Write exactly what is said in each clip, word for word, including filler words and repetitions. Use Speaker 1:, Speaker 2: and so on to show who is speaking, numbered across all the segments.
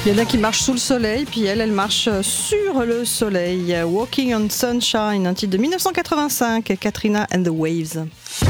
Speaker 1: Il y en a qui marchent sous le soleil, puis elle, elle marche sur le soleil. Walking on Sunshine, un titre de dix-neuf cent quatre-vingt-cinq, Katrina and the Waves.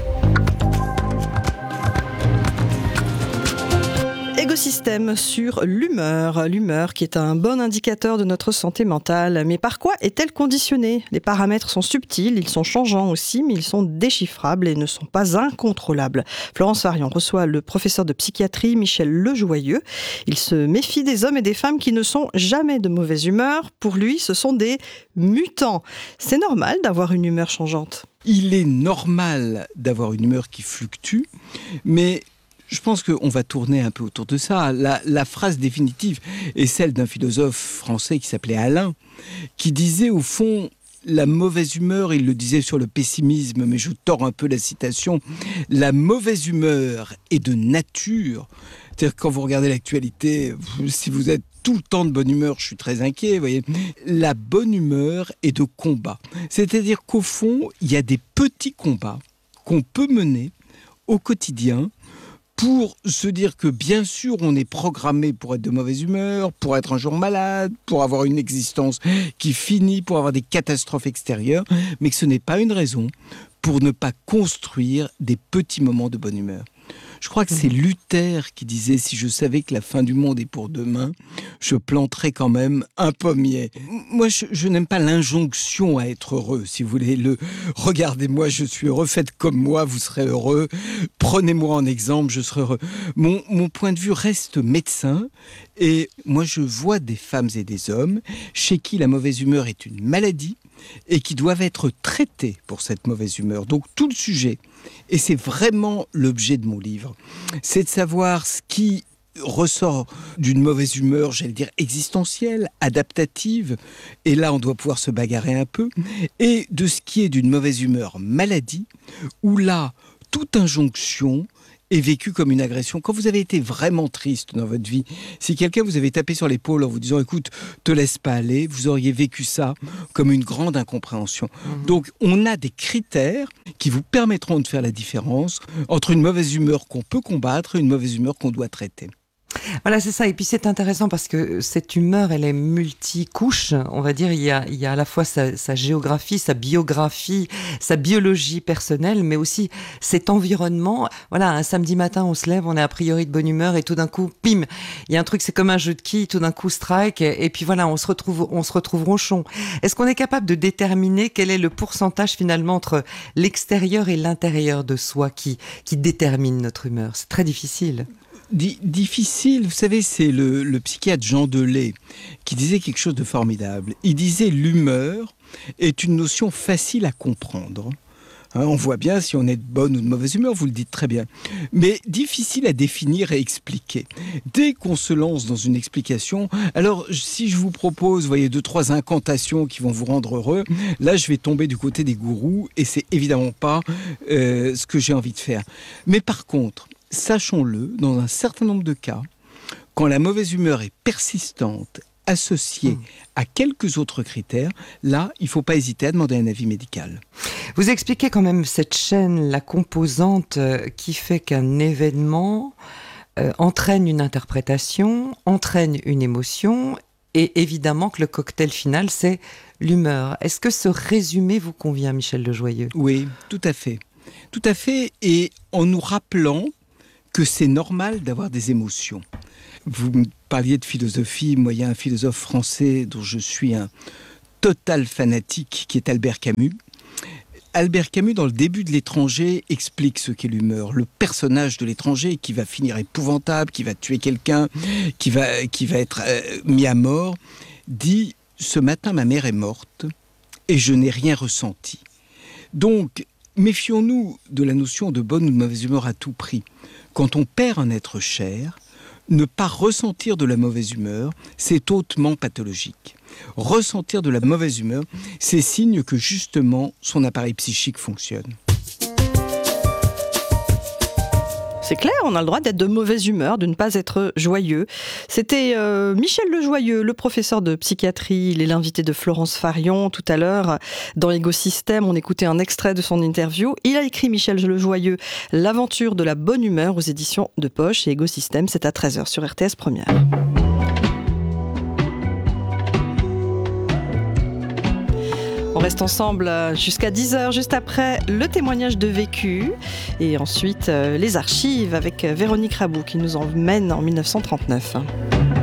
Speaker 1: Égosystème sur l'humeur. L'humeur qui est un bon indicateur de notre santé mentale. Mais par quoi est-elle conditionnée ? Les paramètres sont subtils, ils sont changeants aussi, mais ils sont déchiffrables et ne sont pas incontrôlables. Florence Farion reçoit le professeur de psychiatrie Michel Lejoyeux. Il se méfie des hommes et des femmes qui ne sont jamais de mauvaise humeur. Pour lui, ce sont des mutants. C'est normal d'avoir une humeur changeante.
Speaker 2: Il est normal d'avoir une humeur qui fluctue, mais je pense qu'on va tourner un peu autour de ça. La, la phrase définitive est celle d'un philosophe français qui s'appelait Alain, qui disait au fond, la mauvaise humeur, il le disait sur le pessimisme, mais je tords un peu la citation, la mauvaise humeur est de nature. C'est-à-dire que quand vous regardez l'actualité, si vous êtes tout le temps de bonne humeur, je suis très inquiet, vous voyez. La bonne humeur est de combat. C'est-à-dire qu'au fond, il y a des petits combats qu'on peut mener au quotidien pour se dire que bien sûr on est programmé pour être de mauvaise humeur, pour être un jour malade, pour avoir une existence qui finit, pour avoir des catastrophes extérieures, mais que ce n'est pas une raison pour ne pas construire des petits moments de bonne humeur. Je crois que c'est Luther qui disait « Si je savais que la fin du monde est pour demain, je planterais quand même un pommier. » Moi, je, je n'aime pas l'injonction à être heureux, si vous voulez. Le « Regardez-moi, je suis heureux, faites comme moi, vous serez heureux. Prenez-moi en exemple, je serai heureux. » Mon, mon point de vue reste médecin. Et moi, je vois des femmes et des hommes chez qui la mauvaise humeur est une maladie et qui doivent être traités pour cette mauvaise humeur. Donc tout le sujet, et c'est vraiment l'objet de mon livre, c'est de savoir ce qui ressort d'une mauvaise humeur, j'allais dire existentielle, adaptative, et là on doit pouvoir se bagarrer un peu, et de ce qui est d'une mauvaise humeur maladie, où là, toute injonction est vécu comme une agression. Quand vous avez été vraiment triste dans votre vie, si quelqu'un vous avait tapé sur l'épaule en vous disant « écoute, te laisse pas aller », vous auriez vécu ça comme une grande incompréhension. Mmh. Donc, on a des critères qui vous permettront de faire la différence entre une mauvaise humeur qu'on peut combattre et une mauvaise humeur qu'on doit traiter.
Speaker 3: Voilà, c'est ça. Et puis c'est intéressant parce que cette humeur, elle est multicouche. On va dire, il y a, il y a à la fois sa, sa géographie, sa biographie, sa biologie personnelle, mais aussi cet environnement. Voilà, un samedi matin, on se lève, on est a priori de bonne humeur et tout d'un coup, pim, il y a un truc, c'est comme un jeu de quilles, tout d'un coup, strike, et, et puis voilà, on se retrouve, on se retrouve ronchon. Est-ce qu'on est capable de déterminer quel est le pourcentage finalement entre l'extérieur et l'intérieur de soi qui, qui détermine notre humeur ? C'est très difficile.
Speaker 2: D- difficile, vous savez, c'est le, le psychiatre Jean Delay qui disait quelque chose de formidable. Il disait l'humeur est une notion facile à comprendre. Hein, on voit bien si on est de bonne ou de mauvaise humeur, vous le dites très bien. Mais difficile à définir et expliquer. Dès qu'on se lance dans une explication, alors si je vous propose, vous voyez, deux, trois incantations qui vont vous rendre heureux, là je vais tomber du côté des gourous et c'est évidemment pas euh, ce que j'ai envie de faire. Mais par contre, sachons-le, dans un certain nombre de cas, quand la mauvaise humeur est persistante, associée mmh. à quelques autres critères, là, il ne faut pas hésiter à demander un avis médical.
Speaker 3: Vous expliquez quand même cette chaîne, la composante qui fait qu'un événement euh, entraîne une interprétation, entraîne une émotion, et évidemment que le cocktail final, c'est l'humeur. Est-ce que ce résumé vous convient, Michel Lejoyeux ?
Speaker 2: Oui, tout à fait. Tout à fait, et en nous rappelant que c'est normal d'avoir des émotions. Vous me parliez de philosophie, moi il y a un philosophe français dont je suis un total fanatique qui est Albert Camus. Albert Camus, dans le début de L'Étranger, explique ce qu'est l'humeur. Le personnage de l'étranger qui va finir épouvantable, qui va tuer quelqu'un, qui va, qui va être euh, mis à mort, dit « Ce matin, ma mère est morte et je n'ai rien ressenti. » Donc, méfions-nous de la notion de bonne ou de mauvaise humeur à tout prix. Quand on perd un être cher, ne pas ressentir de la mauvaise humeur, c'est hautement pathologique. Ressentir de la mauvaise humeur, c'est signe que justement son appareil psychique fonctionne.
Speaker 1: C'est clair, on a le droit d'être de mauvaise humeur, de ne pas être joyeux. C'était euh, Michel Lejoyeux, le professeur de psychiatrie. Il est l'invité de Florence Farion tout à l'heure dans Égosystème. On écoutait un extrait de son interview. Il a écrit, Michel Lejoyeux, L'aventure de la bonne humeur aux éditions de Poche. Et Égosystème, c'est à treize heures sur R T S Première. On reste ensemble jusqu'à dix heures, juste après le témoignage de vécu et ensuite les archives avec Véronique Rabou qui nous emmène en mille neuf cent trente-neuf.